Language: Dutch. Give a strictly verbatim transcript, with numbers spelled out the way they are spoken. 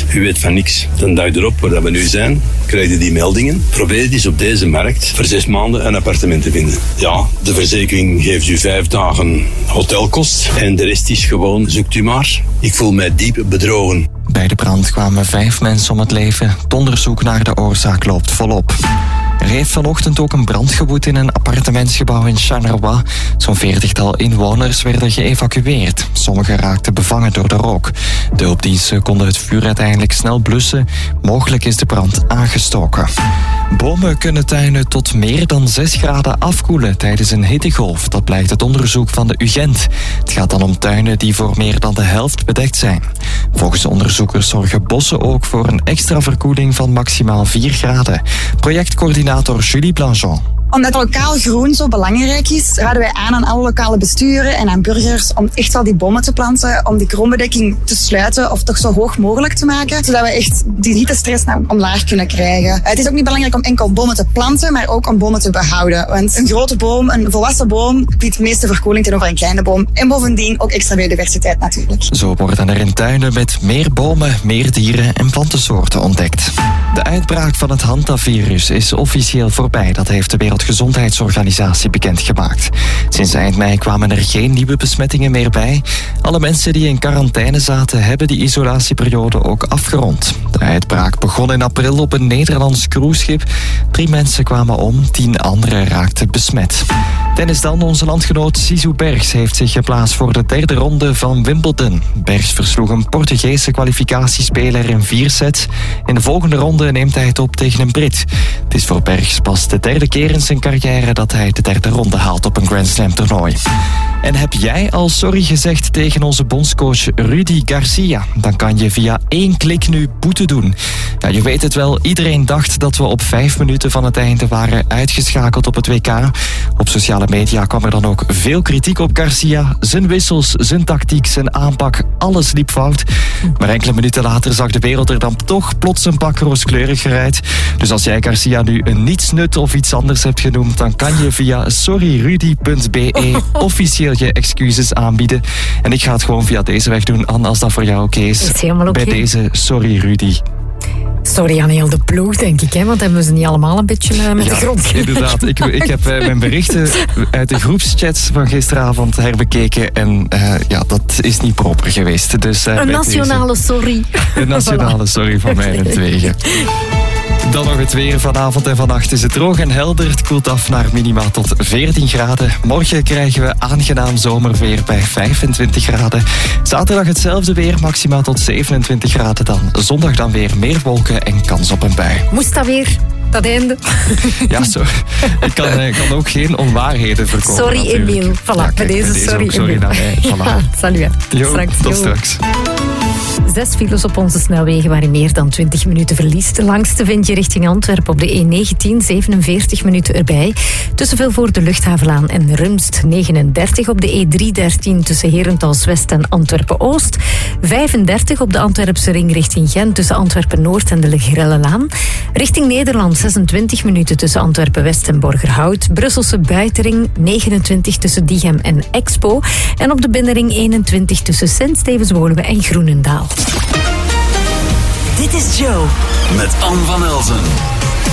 U weet van niks. De dag erop, waar we nu zijn, krijg je die meldingen. Probeer het eens op deze markt voor zes maanden een appartement te vinden. Ja, de verzekering geeft u vijf dagen hotelkost en de rest is gewoon, zoekt u maar. Ik voel mij diep bedrogen. Bij de brand kwamen vijf mensen om het leven. Het onderzoek naar de oorzaak loopt volop. Er heeft vanochtend ook een brand gewoed in een appartementsgebouw in Charleroi. Zo'n veertigtal inwoners werden geëvacueerd. Sommigen raakten bevangen door de rook. De hulpdiensten konden het vuur uiteindelijk snel blussen. Mogelijk is de brand aangestoken. Bomen kunnen tuinen tot meer dan zes graden afkoelen tijdens een hittegolf. Dat blijkt uit onderzoek van de U Gent. Het gaat dan om tuinen die voor meer dan de helft bedekt zijn. Volgens de onderzoekers zorgen bossen ook voor een extra verkoeling van maximaal vier graden. Projectcoördinator Julie Blanchon. Omdat lokaal groen zo belangrijk is, raden wij aan aan alle lokale besturen en aan burgers om echt wel die bomen te planten, om die kronbedekking te sluiten of toch zo hoog mogelijk te maken, zodat we echt die hittestress naar omlaag kunnen krijgen. Het is ook niet belangrijk om enkel bomen te planten, maar ook om bomen te behouden. Want een grote boom, een volwassen boom, biedt de meeste verkoeling tegenover een kleine boom. En bovendien ook extra biodiversiteit natuurlijk. Zo worden er in tuinen met meer bomen, meer dieren en plantensoorten ontdekt. De uitbraak van het hantavirus is officieel voorbij. Dat heeft de Wereldgezondheidsorganisatie bekendgemaakt. Sinds eind mei kwamen er geen nieuwe besmettingen meer bij. Alle mensen die in quarantaine zaten hebben die isolatieperiode ook afgerond. De uitbraak begon in april op een Nederlands cruiseschip. Drie mensen kwamen om, tien anderen raakten besmet. Tennis dan, onze landgenoot Sisu Bergs heeft zich geplaatst voor de derde ronde van Wimbledon. Bergs versloeg een Portugese kwalificatiespeler in vier sets. In de volgende ronde neemt hij het op tegen een Brit. Het is voor Bergs pas de derde keer in zijn carrière dat hij de derde ronde haalt op een Grand Slam toernooi. En heb jij al sorry gezegd tegen onze bondscoach Rudy Garcia? Dan kan je via één klik nu boete doen. Ja, je weet het wel, iedereen dacht dat we op vijf minuten van het einde waren uitgeschakeld op het W K. Op sociale media kwam er dan ook veel kritiek op Garcia. Zijn wissels, zijn tactiek, zijn aanpak, alles liep fout. Maar enkele minuten later zag de wereld er dan toch plots een pak rooskleuriger uit. Dus als jij Garcia nu een nietsnut of iets anders hebt genoemd, dan kan je via sorryrudy punt b e officieel je excuses aanbieden. En ik ga het gewoon via deze weg doen, Anne, als dat voor jou oké is. is helemaal oké. Bij deze, sorry Rudy. Sorry aan heel de ploeg, denk ik, hè? Want hebben we ze niet allemaal een beetje uh, met ja, de grond gereden. Inderdaad, ik, ik heb uh, mijn berichten uit de groepschats van gisteravond herbekeken en uh, ja, dat is niet proper geweest. Dus, uh, een nationale deze, sorry. Een nationale sorry van mij en twegen. Dan nog het weer. Vanavond en vannacht is het droog en helder. Het koelt af naar minima tot veertien graden. Morgen krijgen we aangenaam zomerweer bij vijfentwintig graden. Zaterdag hetzelfde weer, maxima tot zevenentwintig graden dan. Zondag dan weer meer wolken en kans op een bui. Moest dat weer? Dat einde. Ja, sorry. Ik kan, ik kan ook geen onwaarheden verkopen. Sorry, natuurlijk. Emiel. Voilà, ja, kijk, bij deze, deze sorry, sorry Emiel. naar mij. Voilà. Ja, salut. Jo, straks. Tot Jo. straks. Zes files op onze snelwegen waarin meer dan twintig minuten verlies. De langste vind je richting Antwerpen op de E negentien, zevenenveertig minuten erbij. Tussen Vilvoorde de Luchthavenlaan en Rumst negenendertig. Op de E driehonderddertien tussen Herentals-West en Antwerpen-Oost. vijfendertig op de Antwerpse ring richting Gent tussen Antwerpen-Noord en de Grellelaan. Richting Nederland zesentwintig minuten tussen Antwerpen-West en Borgerhout. Brusselse buitenring negenentwintig tussen Diegem en Expo. En op de binnenring eenentwintig tussen Sint-Stevens-Woluwe en Groenendaal. Dit is Joe. Met Anne van Elzen.